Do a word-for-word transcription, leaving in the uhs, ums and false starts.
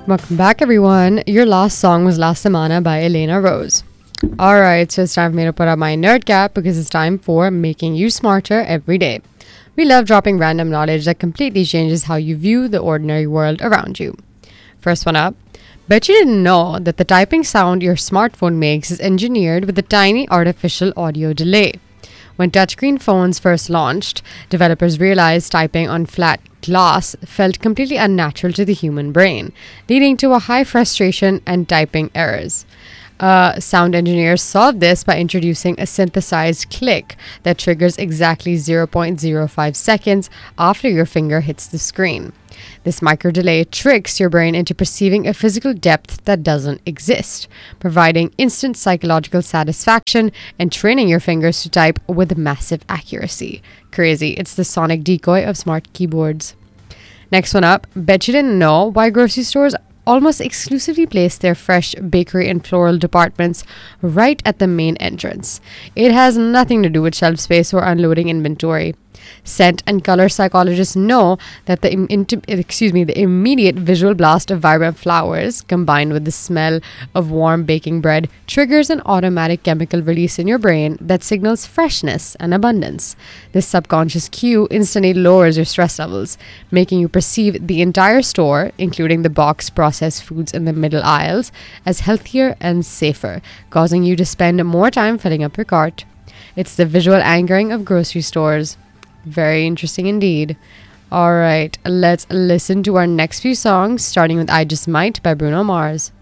Welcome back, everyone. Your last song was La Semana by Elena Rose. Alright, so it's time for me to put up my nerd cap because it's time for making you smarter every day. We love dropping random knowledge that completely changes how you view the ordinary world around you. First one up. Bet you didn't know that the typing sound your smartphone makes is engineered with a tiny artificial audio delay. When touchscreen phones first launched, developers realized typing on flat glass felt completely unnatural to the human brain, leading to a high frustration and typing errors. Uh, sound engineers solved this by introducing a synthesized click that triggers exactly zero point zero five seconds after your finger hits the screen. This micro delay tricks your brain into perceiving a physical depth that doesn't exist, providing instant psychological satisfaction and training your fingers to type with massive accuracy. Crazy. It's the sonic decoy of smart keyboards. Next one up. Bet you didn't know why grocery stores almost exclusively place their fresh bakery and floral departments right at the main entrance. It has nothing to do with shelf space or unloading inventory. Scent and color psychologists know that the Im- inti- excuse me the immediate visual blast of vibrant flowers combined with the smell of warm baking bread triggers an automatic chemical release in your brain that signals freshness and abundance. This subconscious cue instantly lowers your stress levels, making you perceive the entire store, including the boxed processed foods in the middle aisles, as healthier and safer, causing you to spend more time filling up your cart. It's the visual anchoring of grocery stores. Very interesting indeed. Alright, let's listen to our next few songs, starting with I Just Might by Bruno Mars.